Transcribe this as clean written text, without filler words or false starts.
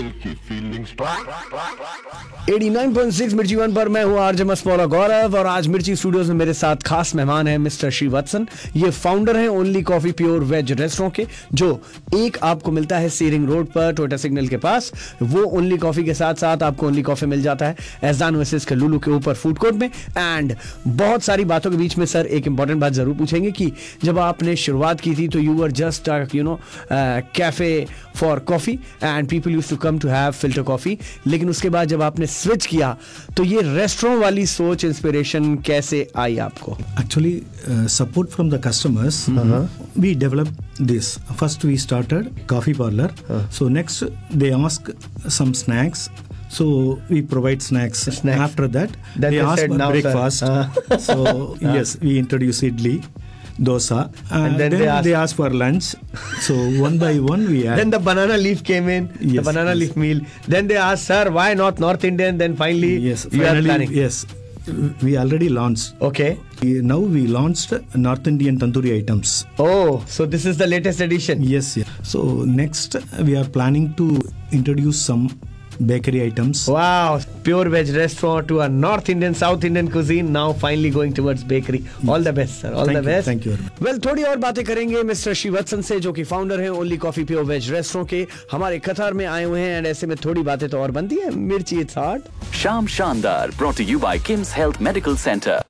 89.6 मिर्ची वन पर मैं हूँ आरजे मस्मौला गौरव और आज मिर्ची स्टूडियोज में मेरे साथ खास मेहमान हैं मिस्टर श्रीवत्सन। ये फाउंडर हैं only coffee pure veg restaurant के, जो एक आपको मिलता है सीरिंग रोड पर टोयोटा सिग्नल के पास। वो ओनली कॉफी के साथ साथ आपको ओनली कॉफी मिल जाता है एहसान ओएसिस के लुलु के ऊपर फूड कोर्ट में। एंड बहुत सारी बातों के बीच में सर एक इंपॉर्टेंट बात जरूर पूछेंगे कि जब आपने शुरुआत की थी तो you were just cafe for coffee and people used to come to have filter coffee, लेकिन उसके बाद जब आपने स्विच किया तो ये रेस्टोरेंट वाली सोच इंस्पिरेशन कैसे आई आपको? Actually, support from the customers. We developed this. First, we started coffee parlor. So next, they ask some snacks. So we provide snacks. After that, then they ask said, for "Now, breakfast." So yes, we introduce idli, dosa, and then they ask for lunch. So one by one we add. Then the banana leaf came in, the banana leaf meal. Then they asked, sir, why not North Indian? Then finally, you are planning. Yes. We already launched. Okay. Now we launched North Indian tandoori items. Oh, so this is the latest edition. Yes. So next we are planning to introduce some bakery items. Wow, pure veg restaurant to a North Indian, South Indian cuisine. Now finally going towards bakery. All the best, sir. All the best. Thank you. Well, थोड़ी और बातें करेंगे mister Srivatsan से, जो कि founder हैं only coffee pure veg restaurant के। हमारे कतार में आए हुए हैं एंड ऐसे में थोड़ी बातें तो और बनती है। मिर्ची इट्स हार्ट। शाम शानदार brought to you by Kim's Health Medical Center.